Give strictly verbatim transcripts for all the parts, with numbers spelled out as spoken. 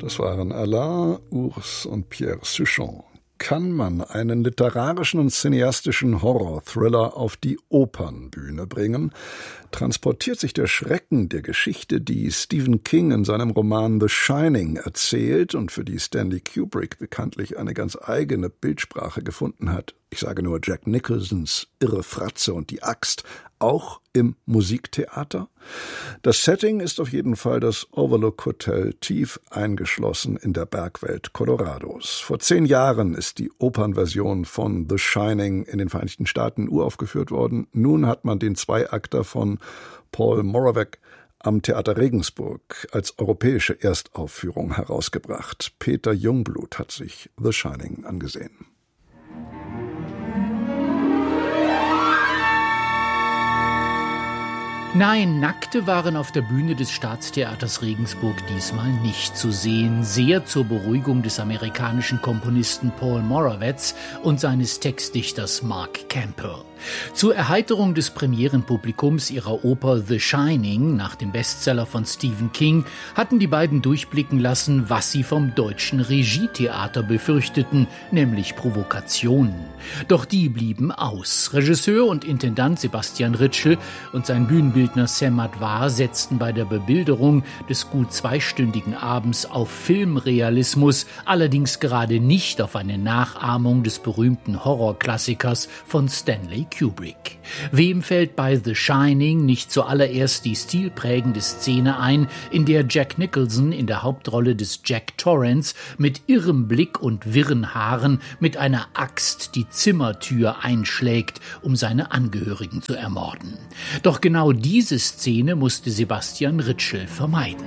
Das waren Alain, Urs und Pierre Suchon. Kann man einen literarischen und cineastischen Horror-Thriller auf die Opernbühne bringen, transportiert sich der Schrecken der Geschichte, die Stephen King in seinem Roman The Shining erzählt und für die Stanley Kubrick bekanntlich eine ganz eigene Bildsprache gefunden hat. Ich sage nur Jack Nicholsons Irre Fratze und die Axt, auch im Musiktheater? Das Setting ist auf jeden Fall das Overlook Hotel, tief eingeschlossen in der Bergwelt Colorados. Vor zehn Jahren ist die Opernversion von The Shining in den Vereinigten Staaten uraufgeführt worden. Nun hat man den Zweiakter von Paul Moravec am Theater Regensburg als europäische Erstaufführung herausgebracht. Peter Jungblut hat sich The Shining angesehen. Nein, Nackte waren auf der Bühne des Staatstheaters Regensburg diesmal nicht zu sehen. Sehr zur Beruhigung des amerikanischen Komponisten Paul Moravec und seines Textdichters Mark Campbell. Zur Erheiterung des Premierenpublikums ihrer Oper The Shining, nach dem Bestseller von Stephen King, hatten die beiden durchblicken lassen, was sie vom deutschen Regietheater befürchteten, nämlich Provokationen. Doch die blieben aus. Regisseur und Intendant Sebastian Ritschl und sein Bühnenbildner Sam Advar setzten bei der Bebilderung des gut zweistündigen Abends auf Filmrealismus, allerdings gerade nicht auf eine Nachahmung des berühmten Horrorklassikers von Stanley Kubrick. Wem fällt bei The Shining nicht zuallererst die stilprägende Szene ein, in der Jack Nicholson in der Hauptrolle des Jack Torrance mit irrem Blick und wirren Haaren mit einer Axt die Zimmertür einschlägt, um seine Angehörigen zu ermorden. Doch genau diese Szene musste Sebastian Ritschl vermeiden.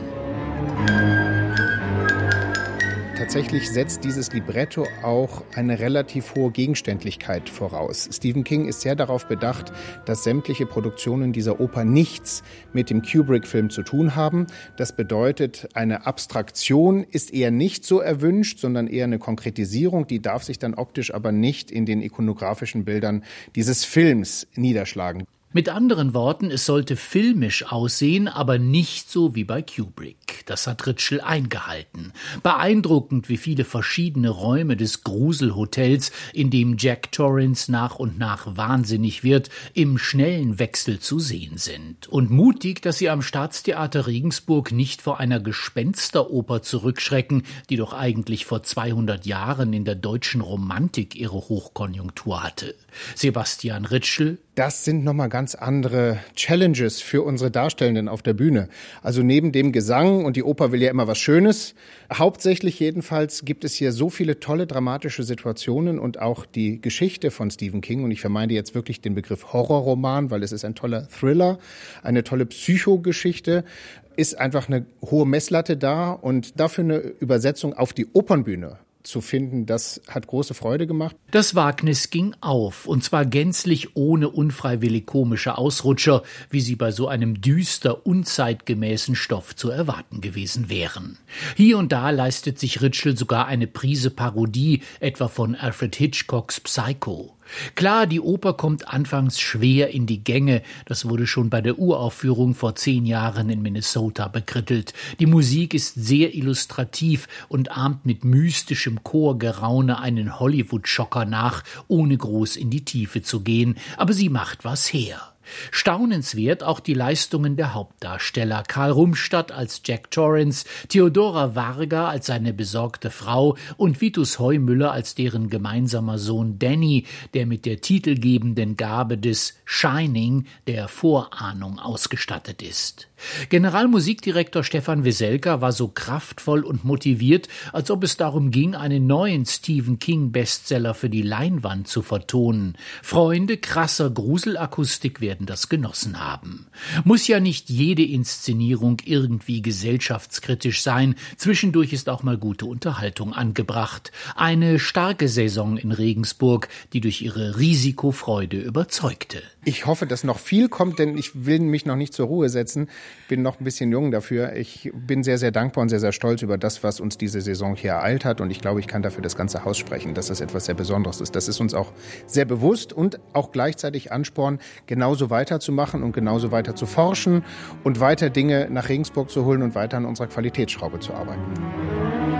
Tatsächlich setzt dieses Libretto auch eine relativ hohe Gegenständlichkeit voraus. Stephen King ist sehr darauf bedacht, dass sämtliche Produktionen dieser Oper nichts mit dem Kubrick-Film zu tun haben. Das bedeutet, eine Abstraktion ist eher nicht so erwünscht, sondern eher eine Konkretisierung. Die darf sich dann optisch aber nicht in den ikonografischen Bildern dieses Films niederschlagen. Mit anderen Worten, es sollte filmisch aussehen, aber nicht so wie bei Kubrick. Das hat Ritschl eingehalten. Beeindruckend, wie viele verschiedene Räume des Gruselhotels, in dem Jack Torrance nach und nach wahnsinnig wird, im schnellen Wechsel zu sehen sind. Und mutig, dass sie am Staatstheater Regensburg nicht vor einer Gespensteroper zurückschrecken, die doch eigentlich vor zweihundert Jahren in der deutschen Romantik ihre Hochkonjunktur hatte. Sebastian Ritschl: Das sind nochmal ganz andere Challenges für unsere Darstellenden auf der Bühne. Also neben dem Gesang, und die Oper will ja immer was Schönes, hauptsächlich jedenfalls gibt es hier so viele tolle dramatische Situationen und auch die Geschichte von Stephen King, und ich vermeide jetzt wirklich den Begriff Horrorroman, weil es ist ein toller Thriller, eine tolle Psychogeschichte, ist einfach eine hohe Messlatte da, und dafür eine Übersetzung auf die Opernbühne zu finden, das hat große Freude gemacht. Das Wagnis ging auf, und zwar gänzlich ohne unfreiwillig komische Ausrutscher, wie sie bei so einem düster, unzeitgemäßen Stoff zu erwarten gewesen wären. Hier und da leistet sich Ritschl sogar eine Prise Parodie, etwa von Alfred Hitchcocks Psycho. Klar, die Oper kommt anfangs schwer in die Gänge, das wurde schon bei der Uraufführung vor zehn Jahren in Minnesota bekrittelt. Die Musik ist sehr illustrativ und ahmt mit mystischem Chorgeraune einen Hollywood-Schocker nach, ohne groß in die Tiefe zu gehen, aber sie macht was her. Staunenswert auch die Leistungen der Hauptdarsteller. Karl Rumstadt als Jack Torrance, Theodora Varga als seine besorgte Frau und Vitus Heumüller als deren gemeinsamer Sohn Danny, der mit der titelgebenden Gabe des Shining, der Vorahnung, ausgestattet ist. Generalmusikdirektor Stefan Weselka war so kraftvoll und motiviert, als ob es darum ging, einen neuen Stephen King-Bestseller für die Leinwand zu vertonen. Freunde krasser Gruselakustik werden das genossen haben. Muss ja nicht jede Inszenierung irgendwie gesellschaftskritisch sein. Zwischendurch ist auch mal gute Unterhaltung angebracht. Eine starke Saison in Regensburg, die durch ihre Risikofreude überzeugte. Ich hoffe, dass noch viel kommt, denn ich will mich noch nicht zur Ruhe setzen. Bin noch ein bisschen jung dafür. Ich bin sehr, sehr dankbar und sehr, sehr stolz über das, was uns diese Saison hier ereilt hat. Und ich glaube, ich kann dafür das ganze Haus sprechen, dass das etwas sehr Besonderes ist. Das ist uns auch sehr bewusst und auch gleichzeitig Ansporn, genauso weiterzumachen und genauso weiter zu forschen und weiter Dinge nach Regensburg zu holen und weiter an unserer Qualitätsschraube zu arbeiten.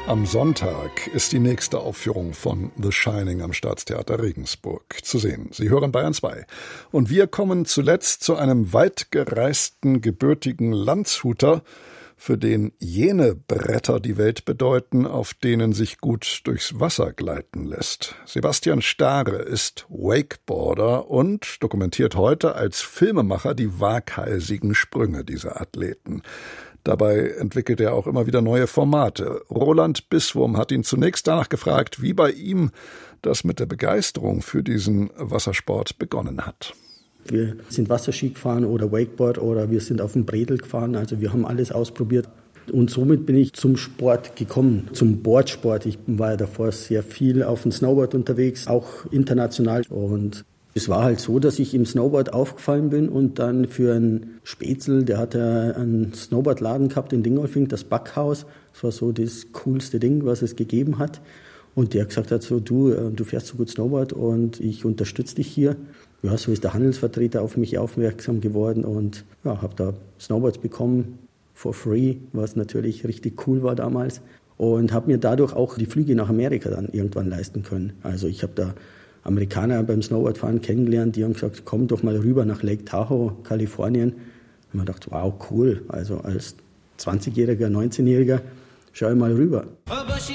Am Sonntag ist die nächste Aufführung von The Shining am Staatstheater Regensburg zu sehen. Sie hören Bayern zwei. Und wir kommen zuletzt zu einem weit gereisten, gebürtigen Landshuter, für den jene Bretter die Welt bedeuten, auf denen sich gut durchs Wasser gleiten lässt. Sebastian Stare ist Wakeboarder und dokumentiert heute als Filmemacher die waghalsigen Sprünge dieser Athleten. Dabei entwickelt er auch immer wieder neue Formate. Roland Bisswurm hat ihn zunächst danach gefragt, wie bei ihm das mit der Begeisterung für diesen Wassersport begonnen hat. Wir sind Wasserski gefahren oder Wakeboard oder wir sind auf dem Bredel gefahren. Also wir haben alles ausprobiert. Und somit bin ich zum Sport gekommen, zum Boardsport. Ich war ja davor sehr viel auf dem Snowboard unterwegs, auch international. Und es war halt so, dass ich im Snowboard aufgefallen bin und dann für einen Spätzl, der hatte einen Snowboardladen gehabt in Dingolfing, das Backhaus. Das war so das coolste Ding, was es gegeben hat. Und der gesagt hat so, du, du fährst so gut Snowboard und ich unterstütze dich hier. Ja, so ist der Handelsvertreter auf mich aufmerksam geworden und ja, habe da Snowboards bekommen for free, was natürlich richtig cool war damals. Und habe mir dadurch auch die Flüge nach Amerika dann irgendwann leisten können. Also ich habe da Amerikaner beim Snowboardfahren kennengelernt, die haben gesagt, komm doch mal rüber nach Lake Tahoe, Kalifornien. Und man dachte, wow, cool, also als zwanzigjähriger, neunzehnjähriger, schau ich mal rüber.